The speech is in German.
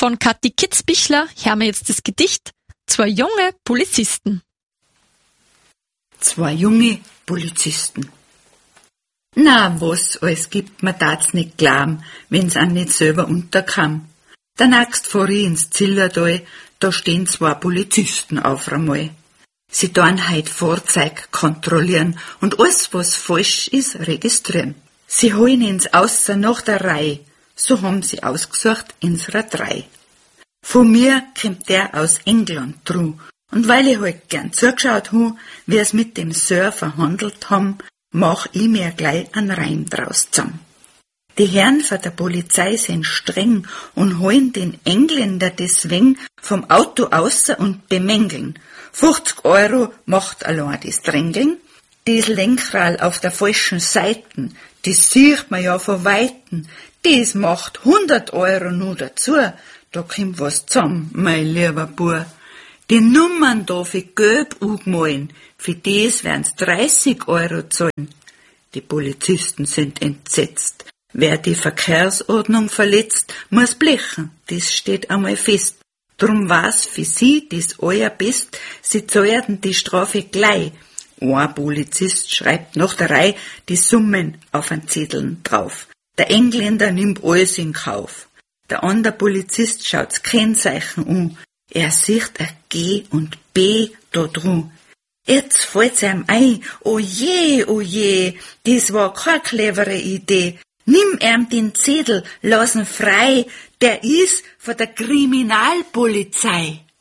Von Kathi Kitzbichler hören wir jetzt das Gedicht Zwei junge Polizisten. Zwei junge Polizisten. Na, was alles gibt, man tat's nicht glauben, wenn's an nicht selber unterkam. Der nächst vor ich ins Zillertal, da stehen zwei Polizisten auf einmal. Sie tun heut Fahrzeug kontrollieren und alles, was falsch ist, registrieren. Sie holen ins Außer nach der Reihe, so haben sie ausgesucht, unserer drei. Von mir kommt der aus England dru, und weil ich halt gern zugeschaut hu, wie es mit dem Sir verhandelt haben, mach ich mir gleich einen Reim draus zusammen. Die Herren von der Polizei sind streng und holen den Engländer deswegen vom Auto außer und bemängeln. 50 € macht allein das Drängeln. Das Lenkrad auf der falschen Seiten, das sieht man ja von Weitem. Das macht 100 € nur dazu. Da kommt was zusammen, mein lieber Bub. Die Nummern da für gelb angemahlen, für das werden's 30 € zahlen. Die Polizisten sind entsetzt. Wer die Verkehrsordnung verletzt, muss blechen, das steht einmal fest. Drum war's für sie das euer Best, sie zahlten die Strafe gleich. Ein Polizist schreibt nach der Reihe die Summen auf einen Zetteln drauf. Der Engländer nimmt alles in Kauf. Der andere Polizist schaut's Kennzeichen an. Er sieht ein G und B da drum. Jetzt fällt's ihm ein, oh je, das war keine clevere Idee. Nimm ihm den Zettel, lass ihn frei, der ist von der Kriminalpolizei.